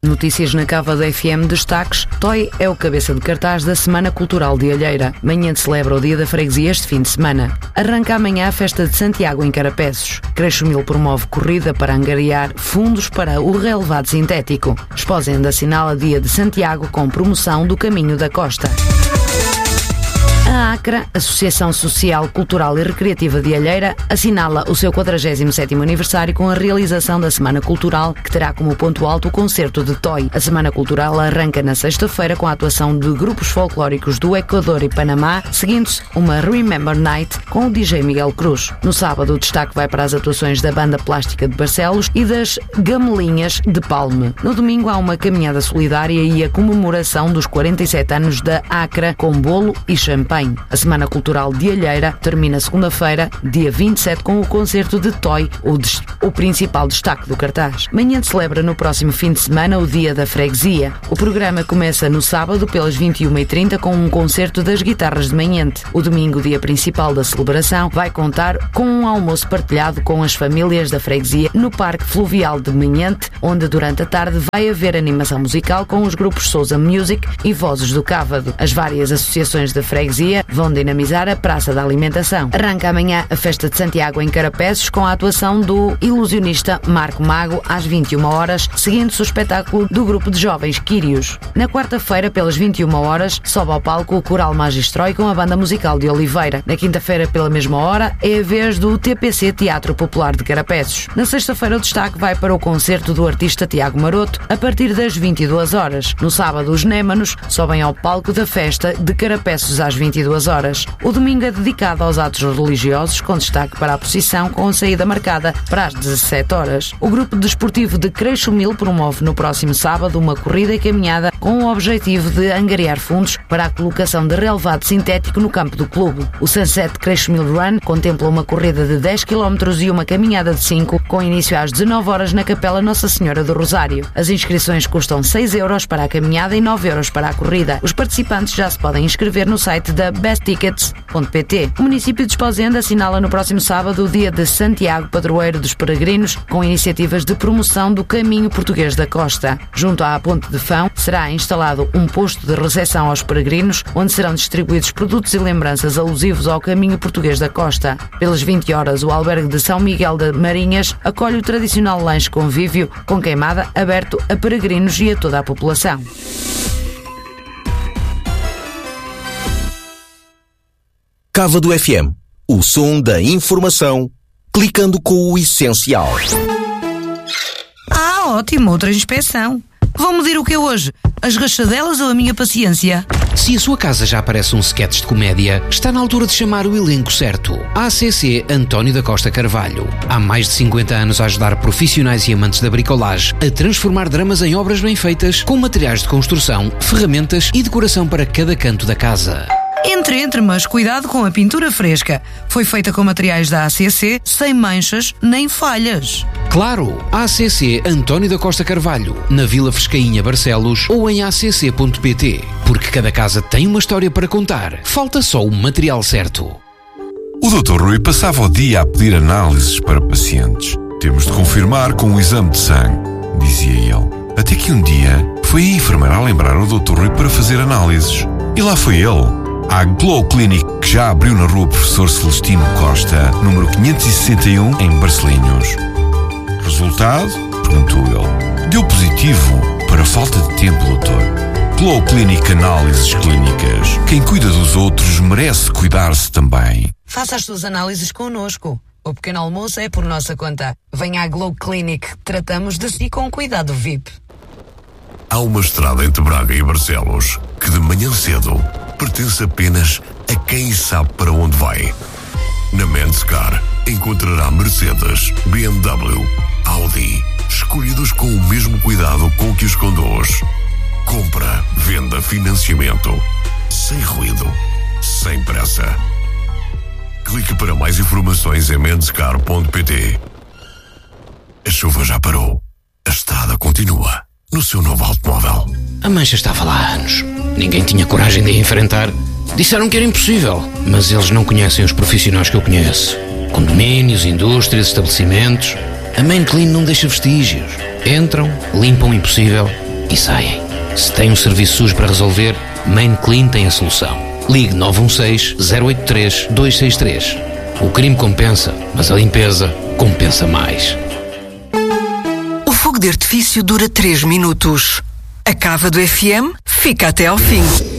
notícias na Cava do FM, destaques: Toy é o cabeça de cartaz da Semana Cultural de Alheira. Manhã celebra o Dia da Freguesia este fim de semana. Arranca amanhã a Festa de Santiago em Carapeços. Creixo-Mil promove corrida para angariar fundos para o relevado sintético. Esposende assinala Dia de Santiago com promoção do Caminho da Costa. A ACRA, Associação Social, Cultural e Recreativa de Alheira, assinala o seu 47º aniversário com a realização da Semana Cultural, que terá como ponto alto o concerto de Toy. A Semana Cultural arranca na sexta-feira com a atuação de grupos folclóricos do Equador e Panamá, seguindo-se uma Remember Night com o DJ Miguel Cruz. No sábado, o destaque vai para as atuações da Banda Plástica de Barcelos e das Gamelinhas de Palme. No domingo, há uma caminhada solidária e a comemoração dos 47 anos da ACRA com bolo e champanhe. A Semana Cultural de Alheira termina segunda-feira, dia 27, com o concerto de Toy, o principal destaque do cartaz. Manhã celebra no próximo fim de semana o Dia da Freguesia. O programa começa no sábado pelas 21h30 com um concerto das guitarras de Manhente. O domingo, dia principal da celebração, vai contar com um almoço partilhado com as famílias da freguesia no Parque Fluvial de Manhente, onde durante a tarde vai haver animação musical com os grupos Sousa Music e Vozes do Cávado. As várias associações da freguesia vão dinamizar a Praça da Alimentação. Arranca amanhã a Festa de Santiago em Carapeços com a atuação do ilusionista Marco Mago às 21 horas, seguindo-se o espetáculo do grupo de jovens Quírios. Na quarta-feira, pelas 21 horas, sobe ao palco o Coral Magistrói com a Banda Musical de Oliveira. Na quinta-feira, pela mesma hora, é a vez do TPC Teatro Popular de Carapeços. Na sexta-feira, o destaque vai para o concerto do artista Tiago Maroto a partir das 22 horas. No sábado, os Némanos sobem ao palco da festa de Carapeços às 22 horas. O domingo é dedicado aos atos religiosos, com destaque para a procissão, com a saída marcada para as 17 horas. O grupo desportivo de Creixo-Mil promove no próximo sábado uma corrida e caminhada com o objetivo de angariar fundos para a colocação de relevado sintético no campo do clube. O Sunset Creixo-Mil Run contempla uma corrida de 10 km e uma caminhada de 5, com início às 19 horas na Capela Nossa Senhora do Rosário. As inscrições custam 6 euros para a caminhada e 9 euros para a corrida. Os participantes já se podem inscrever no site da besttickets.pt. O município de Esposende assinala no próximo sábado o Dia de Santiago, padroeiro dos peregrinos, com iniciativas de promoção do Caminho Português da Costa. Junto à Ponte de Fão será instalado um posto de recepção aos peregrinos, onde serão distribuídos produtos e lembranças alusivos ao Caminho Português da Costa. Pelas 20 horas, o albergue de São Miguel de Marinhas acolhe o tradicional lanche convívio com queimada aberto a peregrinos e a toda a população. Cava do FM, o som da informação, clicando com o essencial. Ótimo, outra inspeção. Vão medir o que é hoje? As rachadelas ou a minha paciência? Se a sua casa já parece um sketch de comédia, está na altura de chamar o elenco certo. ACC António da Costa Carvalho. Há mais de 50 anos a ajudar profissionais e amantes da bricolagem a transformar dramas em obras bem feitas, com materiais de construção, ferramentas e decoração para cada canto da casa. Entre, mas cuidado com a pintura fresca. Foi feita com materiais da ACC, sem manchas nem falhas. Claro, ACC António da Costa Carvalho, na Vila Frescainha, Barcelos, ou em acc.pt. Porque cada casa tem uma história para contar. Falta só o material certo. O Dr. Rui passava o dia a pedir análises para pacientes. Temos de confirmar com um exame de sangue, dizia ele. Até que um dia foi a enfermeira a lembrar o Dr. Rui para fazer análises. E lá foi ele. A Glow Clinic, que já abriu na rua Professor Celestino Costa, número 561, em Barcelinhos. Resultado? Perguntou ele. Deu positivo para falta de tempo, doutor. Glow Clinic Análises Clínicas. Quem cuida dos outros merece cuidar-se também. Faça as suas análises connosco. O pequeno almoço é por nossa conta. Venha à Glow Clinic. Tratamos de si com cuidado VIP. Há uma estrada entre Braga e Barcelos que de manhã cedo pertence apenas a quem sabe para onde vai. Na Menscar encontrará Mercedes, BMW, Audi, escolhidos com o mesmo cuidado com que os conduz. Compra, venda, financiamento, sem ruído, sem pressa. Clique para mais informações em menscar.pt. A chuva já parou. A estrada continua no seu novo automóvel. A mancha estava lá há anos. Ninguém tinha coragem de a enfrentar. Disseram que era impossível, mas eles não conhecem os profissionais que eu conheço. Condomínios, indústrias, estabelecimentos. A Main Clean não deixa vestígios. Entram, limpam o impossível e saem. Se tem um serviço sujo para resolver, Main Clean tem a solução. Ligue 916-083-263. O crime compensa, mas a limpeza compensa mais. O fogo de artifício dura 3 minutos. A cava do FM fica até ao fim.